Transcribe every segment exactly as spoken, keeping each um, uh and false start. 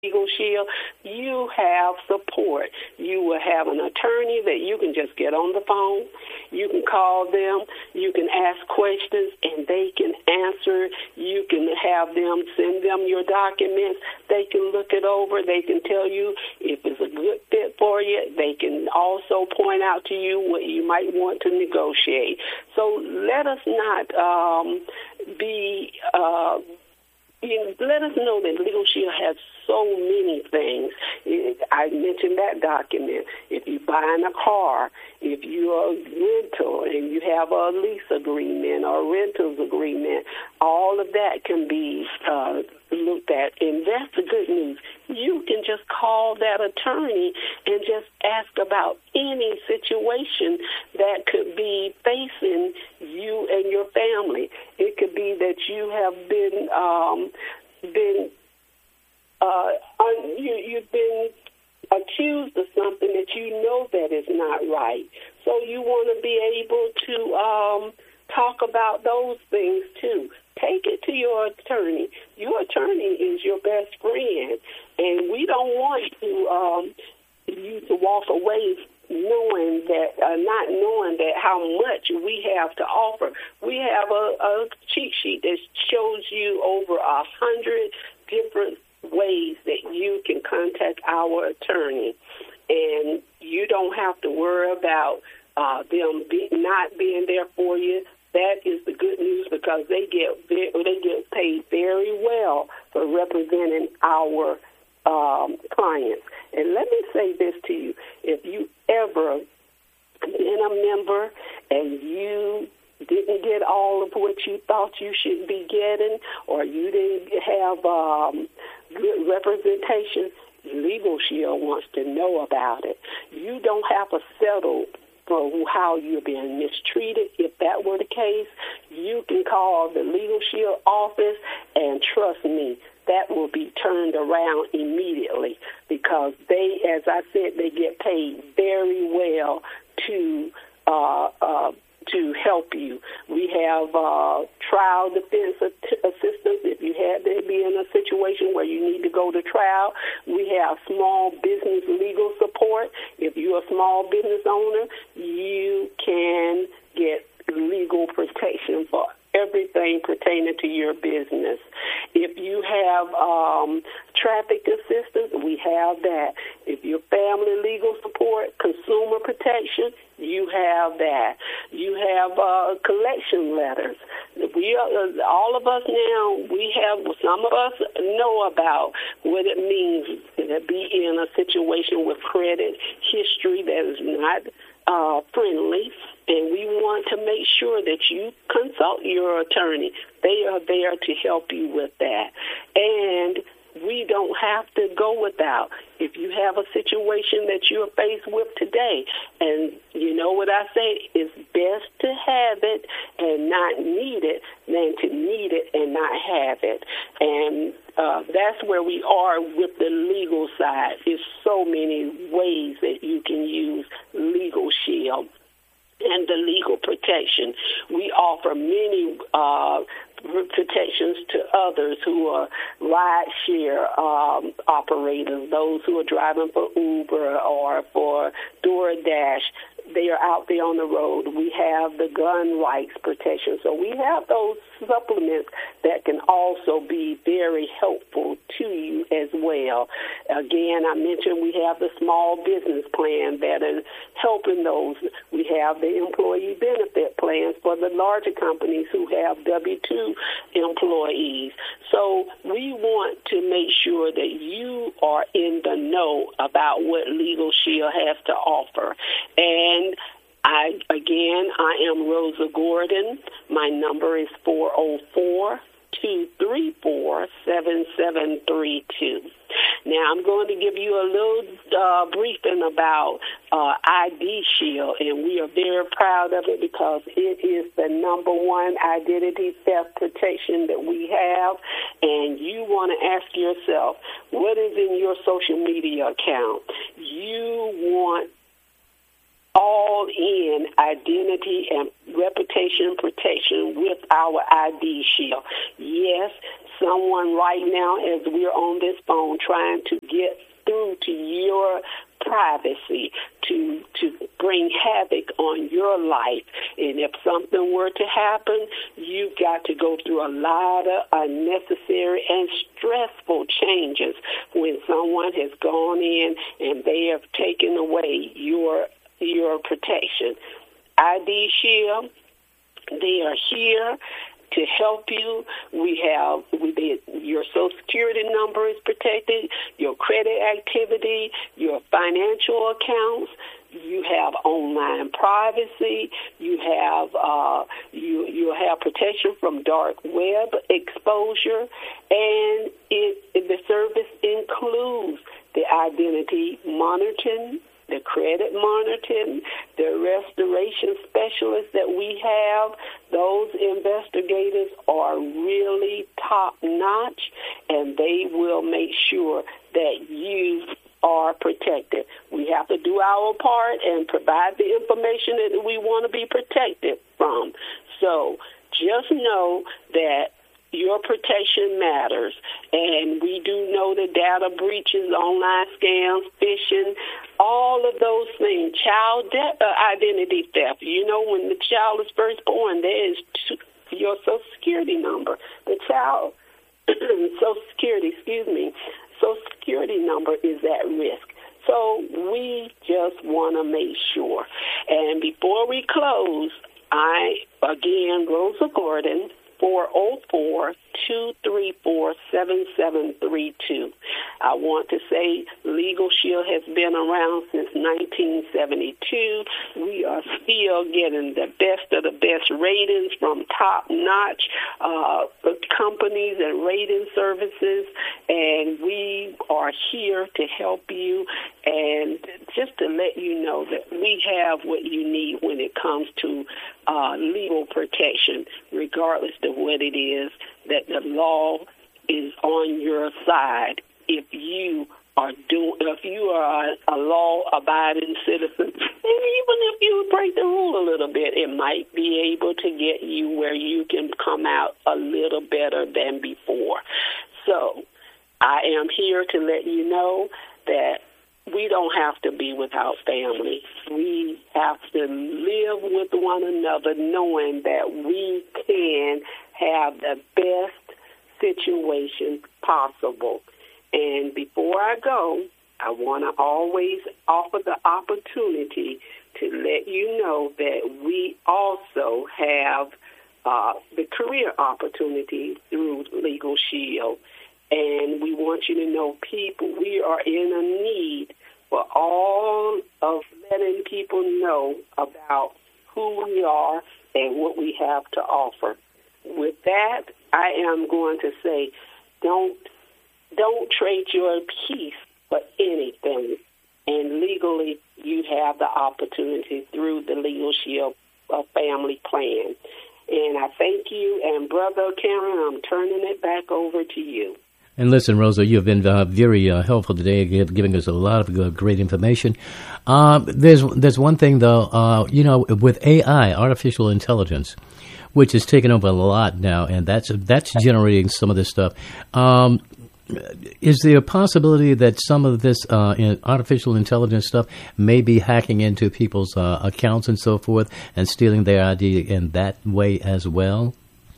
Legal Shield, you have support. You will have an attorney that you can just get on the phone. You can call them. You can ask questions, and they can answer. You can have them send them your documents. They can look it over. They can tell you if it's a good fit for you. They can also point out to you what you might want to negotiate. So let us not um, be... Uh, You know, let us know that Legal Shield has so many things. I mentioned that document. If you're buying a car, if you're a rental and you have a lease agreement or a rentals agreement, all of that can be uh, looked at. And that's the good news. You can just call that attorney and just ask about any situation that could be facing you and your family. It could be that you have been um, been uh, un- you, you've been accused of something that you know that is not right. So you want to be able to um, talk about those things too. Take it to your attorney. Your attorney is your best friend, and we don't want to um, you to walk away knowing that, uh, not knowing that how much we have to offer. We have a, a cheat sheet that shows you over a hundred different ways that you can contact our attorney, and you don't have to worry about uh, them be, not being there for you. That is the good news, because they get they get paid very well for representing our um, clients. And let me say this to you: if you ever been a member and you didn't get all of what you thought you should be getting, or you didn't have um, good representation, Legal Shield wants to know about it. You don't have to settle for how you're being mistreated. If that were the case, you can call the Legal Shield office, and trust me, that will be turned around immediately, because they, as I said, they get paid very well to uh, uh, to help you. We have uh, trial defense assistance if you had to be in a situation where you need to go to trial. We have small business legal support. If you're a small business owner, you can get legal protection for everything pertaining to your business. If you have um, traffic assistance, we have that. If you're family legal support, consumer protection, you have that. You have uh, collection letters. We are, all of us now, we have, some of us know about what it means to be in a situation with credit history that is not uh, friendly. And we want to make sure that you consult your attorney. They are there to help you with that. And we don't have to go without. If you have a situation that you're faced with today, and you know what I say, it's best to have it and not need it than to need it and not have it. And uh, that's where we are with the legal side. There's so many ways that you can use Legal Shield and the legal protection. We offer many uh, protections to others who are ride-share um, operators, those who are driving for Uber or for DoorDash. They are out there on the road. We have the gun rights protection. So we have those supplements that can also be very helpful to you as well. Again, I mentioned we have the small business plan that is helping those. We have the employee benefit plans for the larger companies who have W two employees. So we want to make sure that you are in the know about what Legal Shield has to offer. And I, again, I am Rosa Gordon. My number is four oh four, two three four, seven seven three two. Now, I'm going to give you a little uh, briefing about uh, I D Shield, and we are very proud of it because it is the number one identity theft protection that we have. And you want to ask yourself, what is in your social media account? You want all in identity and reputation protection with our I D Shield. Yes, someone right now, as we're on this phone, trying to get through to your privacy, to to bring havoc on your life. And if something were to happen, you've got to go through a lot of unnecessary and stressful changes when someone has gone in and they have taken away your your protection. I D Shield, they are here to help you. We have we did, your Social Security number is protected, your credit activity, your financial accounts. You have online privacy. You have uh, you you have protection from dark web exposure, and it, it the service includes the identity monitoring, the credit monitoring, the restoration specialists that we have. Those investigators are really top-notch, and they will make sure that you are protected. We have to do our part and provide the information that we want to be protected from. So just know that your protection matters, and we do know the data breaches, online scams, phishing, all of those things, child de- uh, identity theft. You know, when the child is first born, there is t- your Social Security number. The child, Social Security, excuse me, Social Security number is at risk. So we just want to make sure. And before we close, I, again, Rosa Gordon, four oh four, two three four, seven seven three two. I want to say Legal Shield has been around since nineteen seventy-two. We are still getting the best of the best ratings from top-notch uh, companies and rating services, and we are here to help you and just to let you know that we have what you need when it comes to uh, legal protection, regardless of what it is, that the law is on your side if you are doing, if you are a law-abiding citizen, and even if you break the rule a little bit, it might be able to get you where you can come out a little better than before. So I am here to let you know that we don't have to be without family. We have to live with one another knowing that we can have the best situation possible. And before I go, I want to always offer the opportunity to let you know that we also have uh, the career opportunity through Legal Shield. And we want you to know, people, we are in a need for all of letting people know about who we are and what we have to offer. With that, I am going to say, don't don't trade your peace for anything. And legally, you have the opportunity through the Legal Shield uh, family plan. And I thank you. And Brother Cameron, I'm turning it back over to you. And listen, Rosa, you've been uh, very uh, helpful today, giving us a lot of uh, great information. Uh, there's there's one thing, though, uh, you know, with A I, artificial intelligence, which has taken over a lot now, and that's that's generating some of this stuff. Um, is there a possibility that some of this uh, artificial intelligence stuff may be hacking into people's uh, accounts and so forth and stealing their I D in that way as well?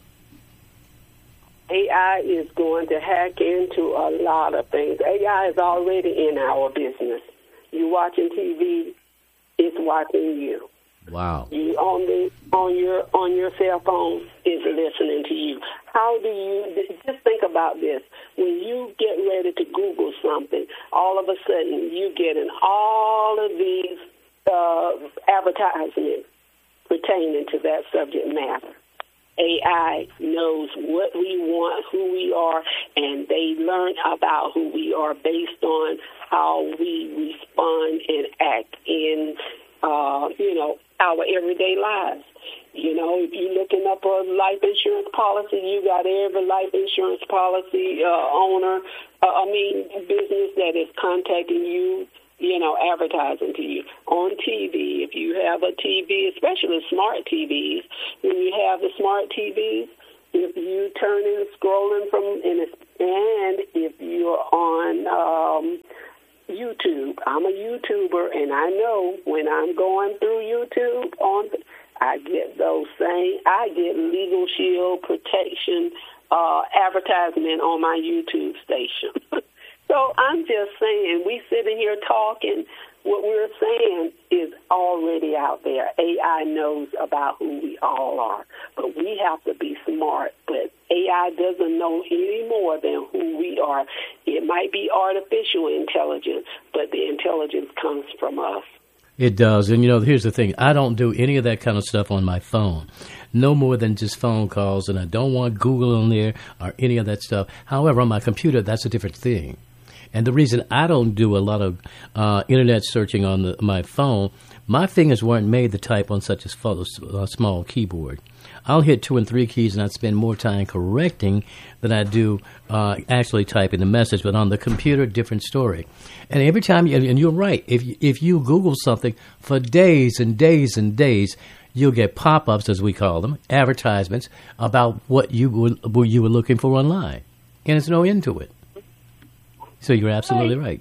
A I is going to hack into a lot of things. A I is already in our business. You watching T V, it's watching you. Wow. You on the on your on your cell phone is listening to you. How do you just think about this? When you get ready to Google something, all of a sudden you getting all of these uh, advertisements pertaining to that subject matter. A I knows what we want, who we are, and they learn about who we are based on how we respond and act in, uh, you know, our everyday lives. You know, if you're looking up a life insurance policy, you got every life insurance policy uh, owner, uh, I mean, business that is contacting you, you know, advertising to you. on T V, if you have a T V, especially smart T Vs, when you have the smart T Vs, if you turn and scrolling from, and, and if you're on um, YouTube, I'm a YouTuber, and I know when I'm going through YouTube, on I get those same, I get Legal Shield protection uh, advertisement on my YouTube station. So I'm just saying, we sitting here talking, what we're saying is already out there. A I knows about who we all are, but we have to be smart. But A I doesn't know any more than who we are. It might be artificial intelligence, but the intelligence comes from us. It does. And, you know, here's the thing. I don't do any of that kind of stuff on my phone. No more than just phone calls, and I don't want Google on there or any of that stuff. However, on my computer, that's a different thing. And the reason I don't do a lot of uh, Internet searching on the, my phone, my fingers weren't made to type on such a small, uh, small keyboard. I'll hit two and three keys, and I spend more time correcting than I do uh, actually typing the message. But on the computer, different story. And every time, you, and you're right, if you, if you Google something for days and days and days, you'll get pop-ups, as we call them, advertisements about what you were, what you were looking for online. And there's no end to it. So you're absolutely right.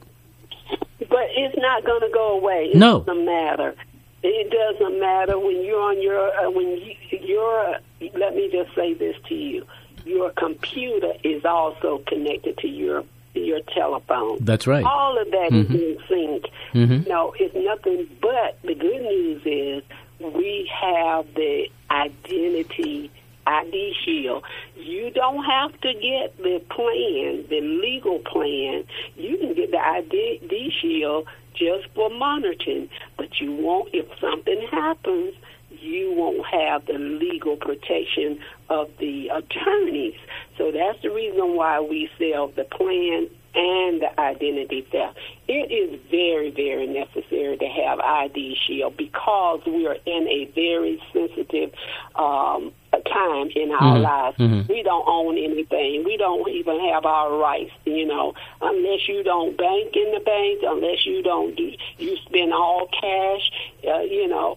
But it's not going to go away. It no. doesn't matter. It doesn't matter when you're on your, uh, when you, you're, let me just say this to you. Your computer is also connected to your your telephone. That's right. All of that mm-hmm. is in sync. Mm-hmm. No, it's nothing but the good news is we have the identity I D Shield. You don't have to get the plan, the legal plan. You can get the I D Shield just for monitoring, but you won't, if something happens, you won't have the legal protection of the attorneys. So that's the reason why we sell the plan and the identity theft. It is very, very necessary to have I D Shield because we are in a very sensitive um, time in our mm-hmm. lives. Mm-hmm. We don't own anything. We don't even have our rights, you know, unless you don't bank in the bank, unless you don't do, you spend all cash, uh, you know,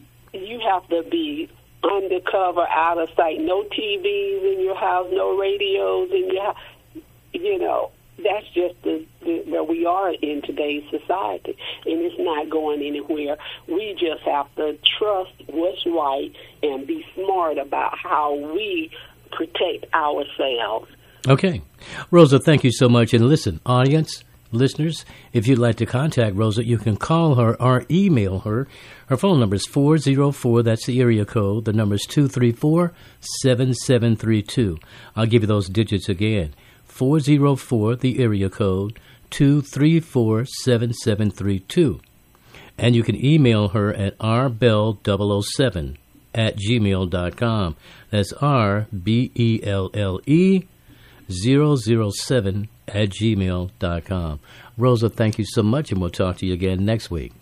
you have to be undercover, out of sight, no T Vs in your house, no radios in your house, you know. That's just the, the, where we are in today's society, and it's not going anywhere. We just have to trust what's right and be smart about how we protect ourselves. Okay. Rosa, thank you so much. And listen, audience, listeners, if you'd like to contact Rosa, you can call her or email her. Her phone number is four oh four, that's the area code. The number is two three four, seven seven three two. I'll give you those digits again. four oh four, the area code, two three four, seven seven three two. And you can email her at r bell double oh seven at gmail dot com. That's R B E L L E zero zero seven at gmail dot com. Rosa, thank you so much, and we'll talk to you again next week.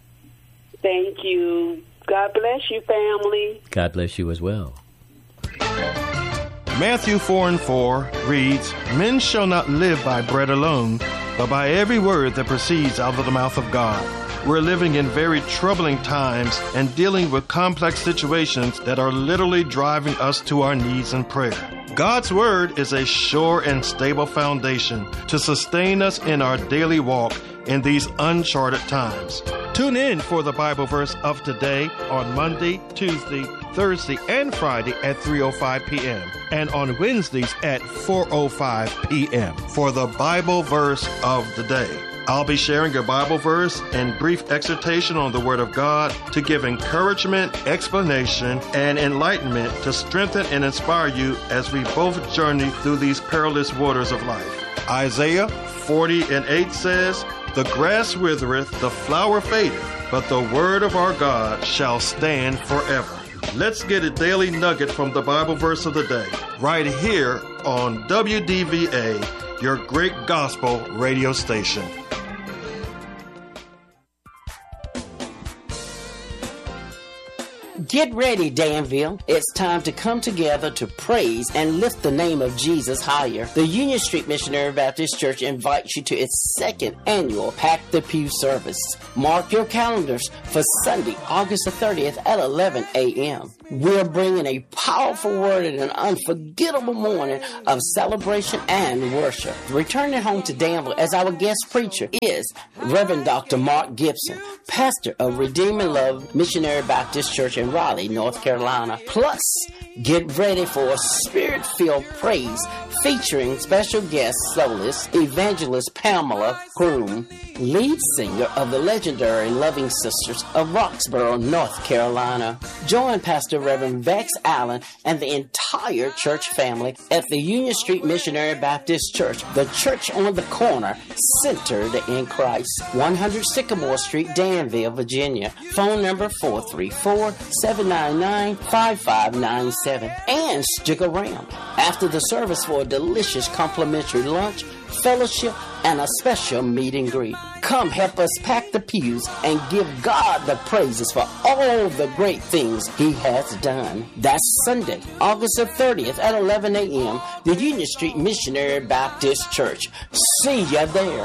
Thank you. God bless you, family. God bless you as well. Matthew four and four reads, "Men shall not live by bread alone, but by every word that proceeds out of the mouth of God." We're living in very troubling times and dealing with complex situations that are literally driving us to our knees in prayer. God's Word is a sure and stable foundation to sustain us in our daily walk in these uncharted times. Tune in for the Bible verse of today on Monday, Tuesday, Thursday, and Friday at three oh five p.m. and on Wednesdays at four oh five p.m. for the Bible verse of the day. I'll be sharing a Bible verse and brief exhortation on the Word of God to give encouragement, explanation, and enlightenment to strengthen and inspire you as we both journey through these perilous waters of life. Isaiah forty and eight says, "The grass withereth, the flower fadeth, but the word of our God shall stand forever." Let's get a daily nugget from the Bible verse of the day, right here on W D V A, your great gospel radio station. Get ready, Danville. It's time to come together to praise and lift the name of Jesus higher. The Union Street Missionary Baptist Church invites you to its second annual Pack the Pew service. Mark your calendars for Sunday, August the thirtieth at eleven a.m. We're bringing a powerful word and an unforgettable morning of celebration and worship. Returning home to Danville as our guest preacher is Reverend Doctor Mark Gibson, pastor of Redeeming Love Missionary Baptist Church in Raleigh, North Carolina. Plus, get ready for a spirit-filled praise featuring special guest soloist Evangelist Pamela Groom, lead singer of the legendary Loving Sisters of Roxborough, North Carolina. Join Pastor Reverend Vex Allen and the entire church family at the Union Street Missionary Baptist Church, the church on the corner, centered in Christ. one hundred Sycamore Street, Danville, Virginia. Phone number four three four, seven nine nine, five five nine seven. And stick around after the service for a delicious complimentary lunch, fellowship, and a special meet and greet. Come help us pack the pews and give God the praises for all the great things He has done. That's Sunday, August the thirtieth at eleven a.m., the Union Street Missionary Baptist Church. See ya there.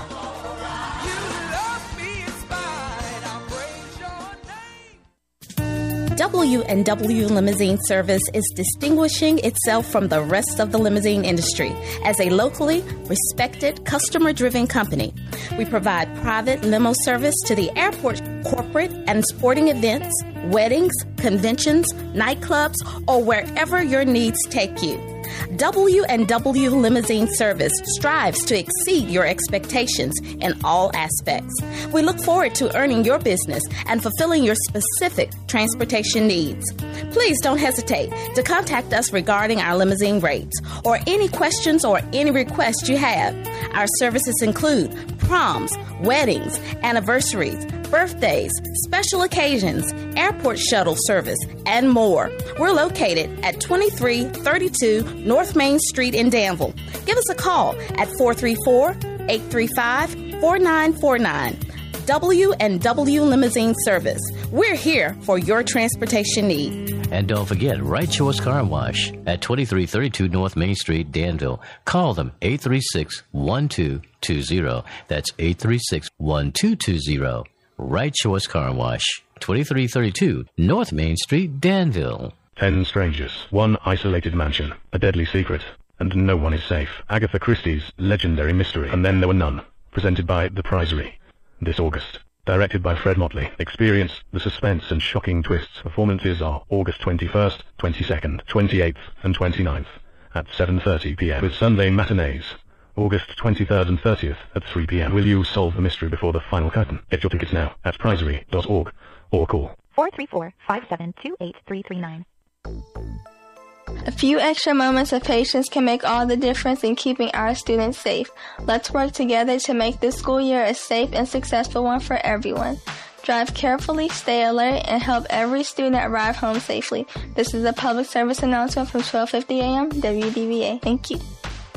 W and W Limousine Service is distinguishing itself from the rest of the limousine industry as a locally respected, customer-driven company. We provide private limo service to the airport, corporate and sporting events, weddings, conventions, nightclubs, or wherever your needs take you. W and W Limousine Service strives to exceed your expectations in all aspects. We look forward to earning your business and fulfilling your specific transportation needs. Please don't hesitate to contact us regarding our limousine rates or any questions or any requests you have. Our services include proms, weddings, anniversaries, birthdays, special occasions, airport shuttle service, and more. We're located at twenty-three thirty-two North Main Street in Danville. Give us a call at four three four, eight three five, four nine four nine. W and W Limousine Service. We're here for your transportation need. And don't forget, Right Choice Car Wash at twenty-three thirty-two North Main Street, Danville. Call them eight three six, one two two zero. That's eight three six, one two two zero. Right Choice Car Wash, twenty-three thirty-two North Main Street, Danville. Ten strangers, one isolated mansion, a deadly secret, and no one is safe. Agatha Christie's legendary mystery, And Then There Were None, presented by The Prizery. This August. Directed by Fred Motley. Experience the suspense and shocking twists. Performances are August twenty-first, twenty-second, twenty-eighth, and twenty-ninth at seven thirty p.m. with Sunday matinees. August twenty-third and thirtieth at three p.m. Will you solve the mystery before the final curtain? Get your tickets now at prizery dot org or call four three four, five seven two, eight three three nine. A few extra moments of patience can make all the difference in keeping our students safe. Let's work together to make this school year a safe and successful one for everyone. Drive carefully, stay alert, and help every student arrive home safely. This is a public service announcement from twelve fifty a.m. W D V A. Thank you.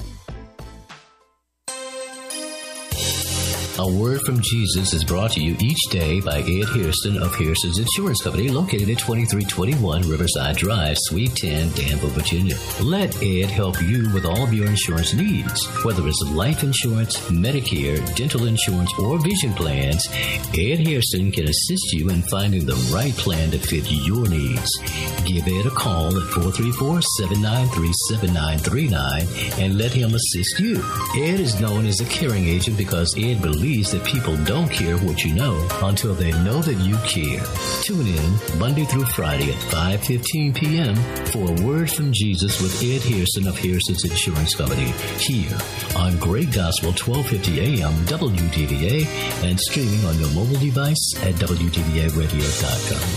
A Word from Jesus is brought to you each day by Ed Hairston of Hairston's Insurance Company, located at twenty-three twenty-one Riverside Drive, Suite ten, Danville, Virginia. Let Ed help you with all of your insurance needs. Whether it's life insurance, Medicare, dental insurance, or vision plans, Ed Hairston can assist you in finding the right plan to fit your needs. Give Ed a call at four three four, seven nine three, seven nine three nine and let him assist you. Ed is known as a caring agent because Ed believes that people don't care what you know until they know that you care. Tune in Monday through Friday at five fifteen p.m. for A Word from Jesus with Ed Hairston of Hairston's Insurance Company, here on Great Gospel twelve fifty a.m. W D V A and streaming on your mobile device at W D V A radio dot com.